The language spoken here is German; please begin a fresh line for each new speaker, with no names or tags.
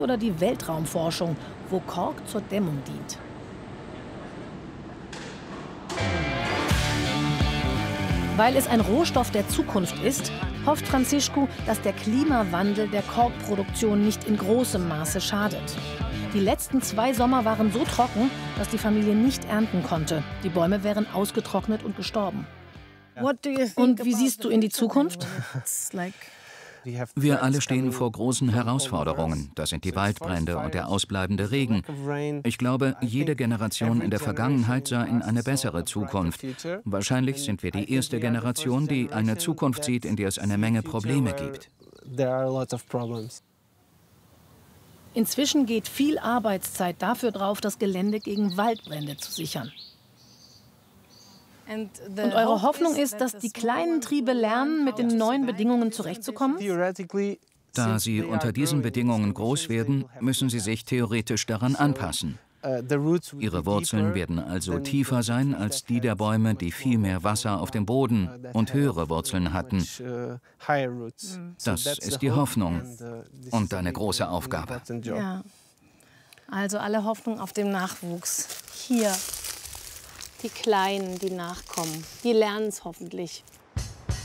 oder die Weltraumforschung, wo Kork zur Dämmung dient. Weil es ein Rohstoff der Zukunft ist, hofft Franciscu, dass der Klimawandel der Korkproduktion nicht in großem Maße schadet. Die letzten 2 Sommer waren so trocken, dass die Familie nicht ernten konnte. Die Bäume wären ausgetrocknet und gestorben. Und wie siehst du in die Zukunft?
Wir alle stehen vor großen Herausforderungen. Das sind die Waldbrände und der ausbleibende Regen. Ich glaube, jede Generation in der Vergangenheit sah in eine bessere Zukunft. Wahrscheinlich sind wir die erste Generation, die eine Zukunft sieht, in der es eine Menge Probleme gibt.
Inzwischen geht viel Arbeitszeit dafür drauf, das Gelände gegen Waldbrände zu sichern. Und eure Hoffnung ist, dass die kleinen Triebe lernen, mit den neuen Bedingungen zurechtzukommen?
Da sie unter diesen Bedingungen groß werden, müssen sie sich theoretisch daran anpassen. Ihre Wurzeln werden also tiefer sein als die der Bäume, die viel mehr Wasser auf dem Boden und höhere Wurzeln hatten. Das ist die Hoffnung und eine große Aufgabe.
Ja. Also alle Hoffnung auf den Nachwuchs. Hier. Die Kleinen, die nachkommen, die lernen es hoffentlich.